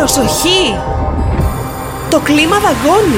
Προσοχή! Το κλίμα δαγκώνει!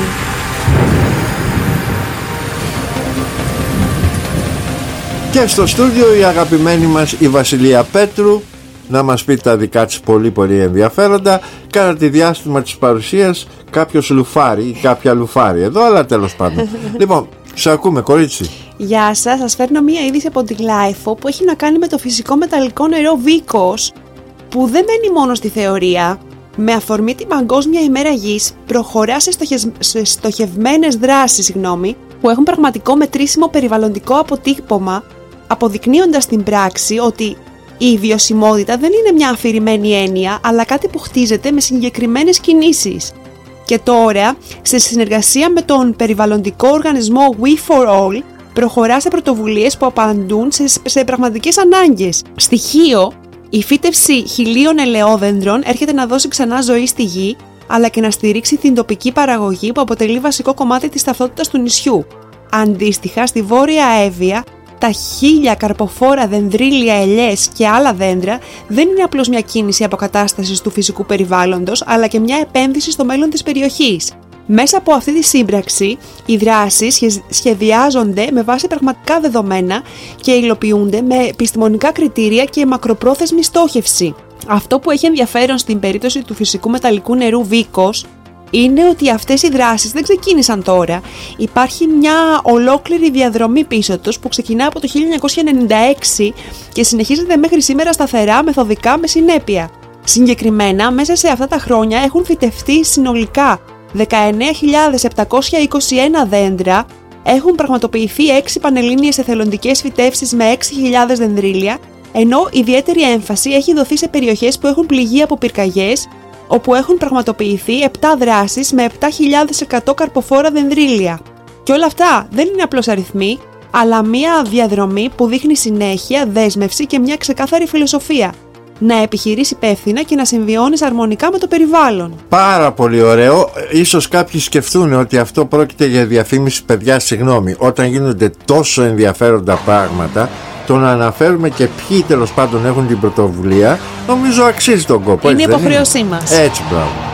Και στο στούντιο η αγαπημένη μας η Βασιλεία Πέτρου να μας πει τα δικά της πολύ πολύ ενδιαφέροντα κατά τη διάστημα της παρουσίας κάποιος λουφάρι ή κάποια λουφάρι εδώ, αλλά τέλος πάντων. Λοιπόν, σε ακούμε κορίτσι. Γεια σας, σας φέρνω μία είδηση από την Γλάιφο που έχει να κάνει με το φυσικό μεταλλικό νερό Βίκος, που δεν μένει μόνο στη θεωρία. Με αφορμή την Παγκόσμια ημέρα Γης προχωρά σε στοχευμένες δράσεις που έχουν πραγματικό μετρήσιμο περιβαλλοντικό αποτύπωμα, αποδεικνύοντας στην πράξη ότι η βιωσιμότητα δεν είναι μια αφηρημένη έννοια, αλλά κάτι που χτίζεται με συγκεκριμένες κινήσεις. Και τώρα, σε συνεργασία με τον περιβαλλοντικό οργανισμό We for All, προχωρά σε πρωτοβουλίες που απαντούν σε πραγματικές ανάγκες. Στοιχείο, η φύτευση χιλίων ελαιόδεντρων έρχεται να δώσει ξανά ζωή στη γη, αλλά και να στηρίξει την τοπική παραγωγή που αποτελεί βασικό κομμάτι της ταυτότητας του νησιού. Αντίστοιχα, στη Βόρεια Εύβοια, τα 1000 καρποφόρα δενδρίλια ελιές και άλλα δέντρα δεν είναι απλώς μια κίνηση αποκατάστασης του φυσικού περιβάλλοντος, αλλά και μια επένδυση στο μέλλον της περιοχής. Μέσα από αυτή τη σύμπραξη, οι δράσεις σχεδιάζονται με βάση πραγματικά δεδομένα και υλοποιούνται με επιστημονικά κριτήρια και μακροπρόθεσμη στόχευση. Αυτό που έχει ενδιαφέρον στην περίπτωση του φυσικού μεταλλικού νερού Βίκος είναι ότι αυτές οι δράσεις δεν ξεκίνησαν τώρα. Υπάρχει μια ολόκληρη διαδρομή πίσω τους που ξεκινά από το 1996 και συνεχίζεται μέχρι σήμερα σταθερά, μεθοδικά, με συνέπεια. Συγκεκριμένα, μέσα σε αυτά τα χρόνια έχουν φυτευτεί συνολικά 19.721 δέντρα, έχουν πραγματοποιηθεί 6 πανελλήνιες εθελοντικές φυτεύσεις με 6.000 δενδρίλια, ενώ ιδιαίτερη έμφαση έχει δοθεί σε περιοχές που έχουν πληγεί από πυρκαγιές, όπου έχουν πραγματοποιηθεί 7 δράσεις με 7.100 καρποφόρα δενδρίλια. Και όλα αυτά δεν είναι απλώς αριθμοί, αλλά μια διαδρομή που δείχνει συνέχεια, δέσμευση και μια ξεκάθαρη φιλοσοφία. Να επιχειρείς υπεύθυνα και να συμβιώνεις αρμονικά με το περιβάλλον. Πάρα πολύ ωραίο. Ίσως κάποιοι σκεφτούν ότι αυτό πρόκειται για διαφήμιση, παιδιά, συγγνώμη. Όταν γίνονται τόσο ενδιαφέροντα πράγματα, το να αναφέρουμε και ποιοι τέλος πάντων έχουν την πρωτοβουλία, νομίζω αξίζει τον κόπο. Είναι υποχρέωσή μας. Έτσι, μπράβο.